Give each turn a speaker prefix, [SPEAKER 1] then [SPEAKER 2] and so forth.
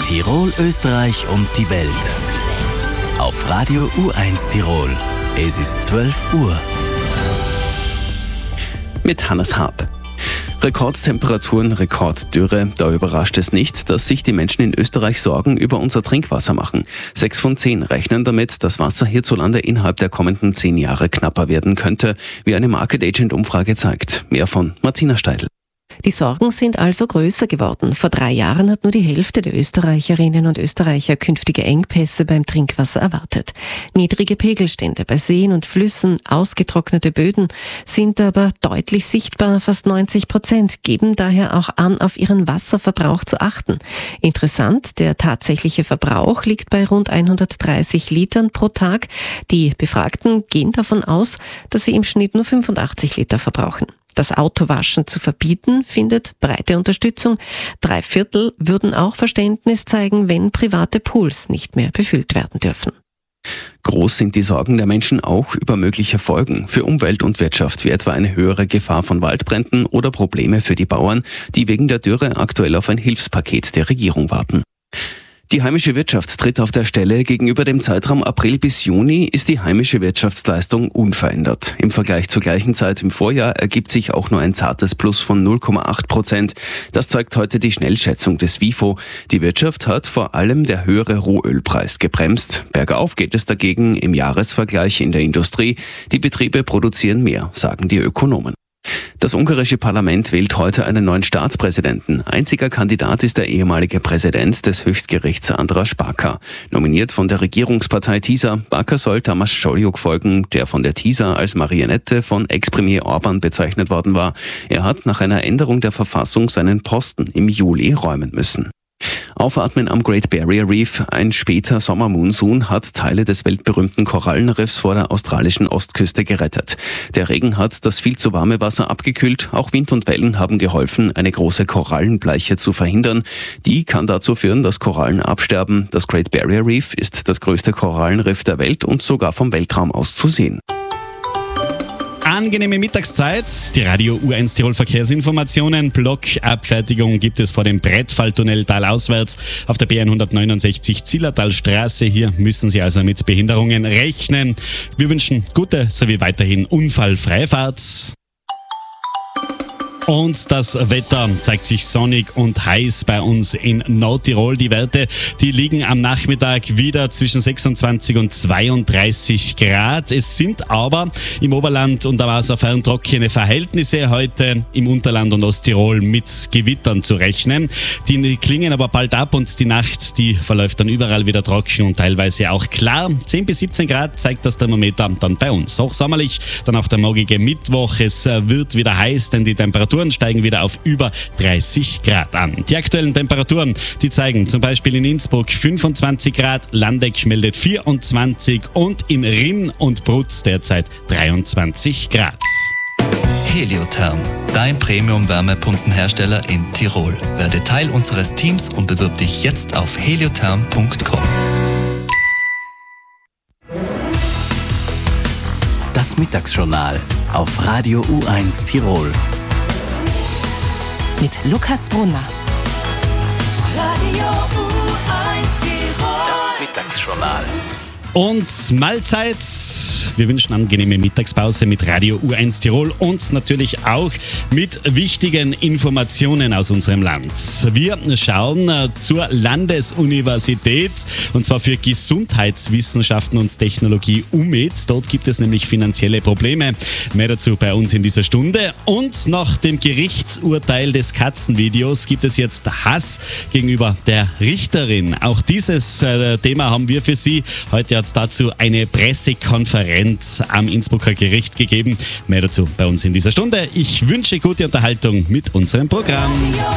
[SPEAKER 1] Tirol, Österreich und die Welt. Auf Radio U1 Tirol. Es ist 12 Uhr.
[SPEAKER 2] Mit Hannes Haab. Rekordtemperaturen, Rekorddürre. Da überrascht es nicht, dass sich die Menschen in Österreich Sorgen über unser Trinkwasser machen. 6 von 10 rechnen damit, dass Wasser hierzulande innerhalb der kommenden 10 Jahre knapper werden könnte, wie eine Market Agent Umfrage zeigt. Mehr von Martina Steidl.
[SPEAKER 3] Die Sorgen sind also größer geworden. Vor 3 Jahren hat nur die Hälfte der Österreicherinnen und Österreicher künftige Engpässe beim Trinkwasser erwartet. Niedrige Pegelstände bei Seen und Flüssen, ausgetrocknete Böden sind aber deutlich sichtbar. Fast 90% geben daher auch an, auf ihren Wasserverbrauch zu achten. Interessant, der tatsächliche Verbrauch liegt bei rund 130 Litern pro Tag. Die Befragten gehen davon aus, dass sie im Schnitt nur 85 Liter verbrauchen. Das Autowaschen zu verbieten, findet breite Unterstützung. 3/4 würden auch Verständnis zeigen, wenn private Pools nicht mehr befüllt werden dürfen.
[SPEAKER 2] Groß sind die Sorgen der Menschen auch über mögliche Folgen für Umwelt und Wirtschaft, wie etwa eine höhere Gefahr von Waldbränden oder Probleme für die Bauern, die wegen der Dürre aktuell auf ein Hilfspaket der Regierung warten. Die heimische Wirtschaft tritt auf der Stelle. Gegenüber dem Zeitraum April bis Juni ist die heimische Wirtschaftsleistung unverändert. Im Vergleich zur gleichen Zeit im Vorjahr ergibt sich auch nur ein zartes Plus von 0,8%. Das zeigt heute die Schnellschätzung des WIFO. Die Wirtschaft hat vor allem der höhere Rohölpreis gebremst. Bergauf geht es dagegen im Jahresvergleich in der Industrie. Die Betriebe produzieren mehr, sagen die Ökonomen. Das ungarische Parlament wählt heute einen neuen Staatspräsidenten. Einziger Kandidat ist der ehemalige Präsident des Höchstgerichts Andras Baka. Nominiert von der Regierungspartei TISA. Baka soll Tamás Solyuk folgen, der von der TISA als Marionette von Ex-Premier Orbán bezeichnet worden war. Er hat nach einer Änderung der Verfassung seinen Posten im Juli räumen müssen. Aufatmen am Great Barrier Reef. Ein später Sommermonsun hat Teile des weltberühmten Korallenriffs vor der australischen Ostküste gerettet. Der Regen hat das viel zu warme Wasser abgekühlt. Auch Wind und Wellen haben geholfen, eine große Korallenbleiche zu verhindern. Die kann dazu führen, dass Korallen absterben. Das Great Barrier Reef ist das größte Korallenriff der Welt und sogar vom Weltraum aus zu sehen.
[SPEAKER 4] Angenehme Mittagszeit, die Radio U1 Tirol Verkehrsinformationen. Blockabfertigung gibt es vor dem Brettfalltunnel talauswärts auf der B169 Zillertalstraße. Hier müssen Sie also mit Behinderungen rechnen. Wir wünschen gute sowie weiterhin unfallfreie Fahrt. Und das Wetter zeigt sich sonnig und heiß bei uns in Nordtirol. Die Werte, die liegen am Nachmittag wieder zwischen 26 und 32 Grad. Es sind aber im Oberland und am Außerfern trockene Verhältnisse. Heute im Unterland und Osttirol mit Gewittern zu rechnen. Die klingen aber bald ab und die Nacht, die verläuft dann überall wieder trocken und teilweise auch klar. 10 bis 17 Grad zeigt das Thermometer dann bei uns. Hochsommerlich, dann auch der morgige Mittwoch. Es wird wieder heiß, denn die Temperaturen steigen wieder auf über 30 Grad an. Die aktuellen Temperaturen, die zeigen zum Beispiel in Innsbruck 25 Grad, Landeck meldet 24 und in Rinn und Brutz derzeit 23 Grad.
[SPEAKER 1] Heliotherm, dein Premium-Wärmepumpenhersteller in Tirol. Werde Teil unseres Teams und bewirb dich jetzt auf heliotherm.com. Das Mittagsjournal auf Radio U1 Tirol.
[SPEAKER 3] Mit Lukas Brunner.
[SPEAKER 1] Radio U1 Tirol. Das Mittagsjournal.
[SPEAKER 4] Und Mahlzeit. Wir wünschen angenehme Mittagspause mit Radio U1 Tirol und natürlich auch mit wichtigen Informationen aus unserem Land. Wir schauen zur Landesuniversität und zwar für Gesundheitswissenschaften und Technologie UMED. Dort gibt es nämlich finanzielle Probleme. Mehr dazu bei uns in dieser Stunde. Und nach dem Gerichtsurteil des Katzenvideos gibt es jetzt Hass gegenüber der Richterin. Auch dieses Thema haben wir für Sie. Heute hat es dazu eine Pressekonferenz am Innsbrucker Gericht gegeben. Mehr dazu bei uns in dieser Stunde. Ich wünsche gute Unterhaltung mit unserem Programm.